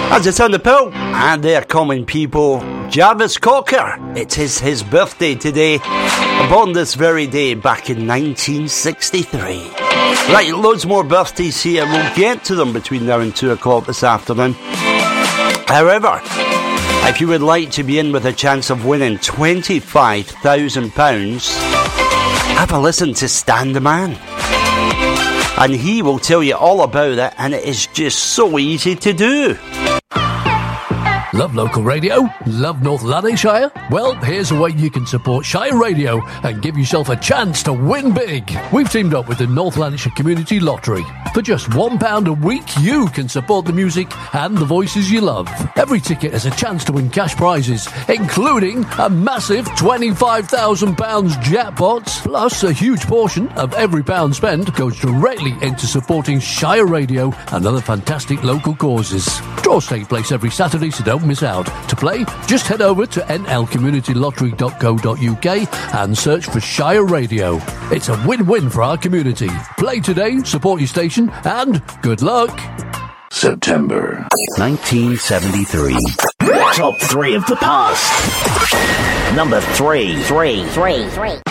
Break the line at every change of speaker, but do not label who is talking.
As it's on the pill, and they're common people, Jarvis Cocker. It is his birthday today, born this very day back in 1963. Right, loads more birthdays here. We'll get to them between now and 2 o'clock this afternoon. However, if you would like to be in with a chance of winning £25,000, have a listen to Stan the Man. And he will tell you all about it, and it is just so easy to do.
Love local radio? Love North Lanarkshire? Well, here's a way you can support Shire Radio and give yourself a chance to win big. We've teamed up with the North Lanarkshire Community Lottery. For just £1 a week, you can support the music and the voices you love. Every ticket has a chance to win cash prizes, including a massive £25,000 jackpot. Plus, a huge portion of every pound spent goes directly into supporting Shire Radio and other fantastic local causes. Draws take place every Saturday, so don't miss out. To play, just head over to nlcommunitylottery.co.uk and search for Shire Radio. It's a win-win for our community. Play today, support your station, and good luck.
September 1973.
Top 3 of the past. Number 3.